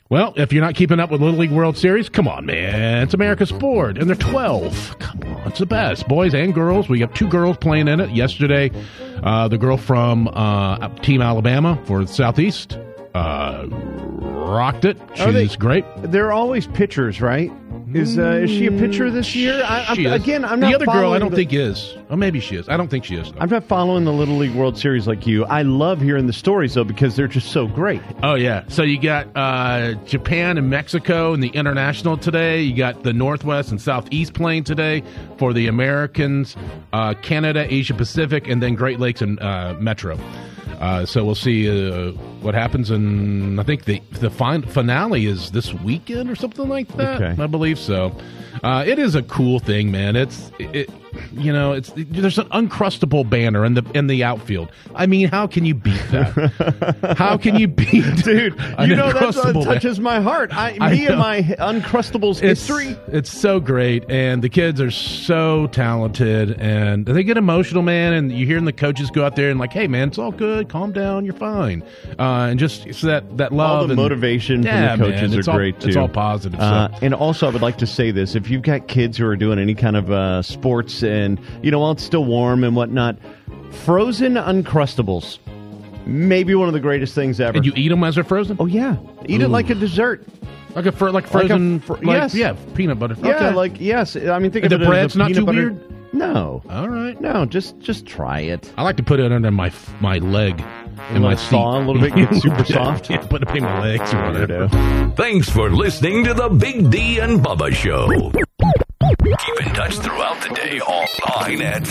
Well, if you're not keeping up with Little League World Series, come on, man. It's America's sport, and they're 12. Come on, it's the best. Boys and girls. We have 2 girls playing in it. Yesterday, the girl from Team Alabama for the Southeast rocked it. She's great. They're always pitchers, right? Is she a pitcher this year? She is. Again, I'm not. The other girl, I don't think is. Oh, maybe she is. I don't think she is. I'm not following the Little League World Series like you. I love hearing the stories though because they're just so great. Oh yeah. So you got Japan and Mexico in the international today. You got the Northwest and Southeast playing today for the Americans. Canada, Asia Pacific, and then Great Lakes and Metro. So we'll see what happens, and I think the finale is this weekend or something like that. Okay. I believe so. It is a cool thing, man. There's an uncrustable banner in the outfield. I mean, how can you beat that? How can you beat, dude? You know that touches my heart. Me and my Uncrustables history. It's so great, and the kids are so talented, and they get emotional, man. And you hear the coaches go out there and like, "Hey, man, it's all good. Calm down. You're fine." And just so that love, all the motivation from the coaches are great too. It's all positive. And also, I would like to say this: if you've got kids who are doing any kind of sports, and while it's still warm and whatnot, frozen Uncrustables, maybe one of the greatest things ever. And you eat them as they're frozen? Oh yeah, eat it like a dessert. Like frozen, yes. Yeah, peanut butter. Yeah, okay. yes. I mean, think of the it bread's as not too butter. weird. No. All right. No, just try it. I like to put it under my leg and my seat. Thaw a little bit, get super soft. Yeah, put it between my legs or whatever. Thanks for listening to the Big D and Bubba Show. Keep in touch throughout the day online at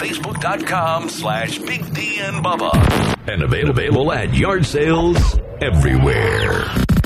Facebook.com/Big D and Bubba. And available at yard sales everywhere.